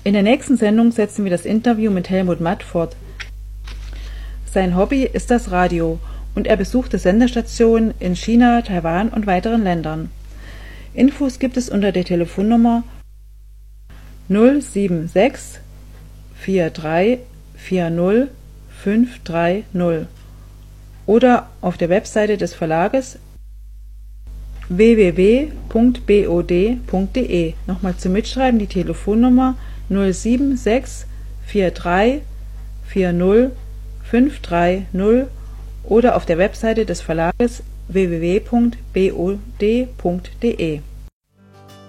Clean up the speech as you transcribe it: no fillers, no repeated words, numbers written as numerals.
In der nächsten Sendung setzen wir das Interview mit Helmut Matt fort. Sein Hobby ist das Radio und er besuchte Sendestationen in China, Taiwan und weiteren Ländern. Infos gibt es unter der Telefonnummer 076 43 40 530 oder auf der Webseite des Verlages www.bod.de. Nochmal zum Mitschreiben die Telefonnummer 076 43 40 530 oder auf der Webseite des Verlages www.bod.de.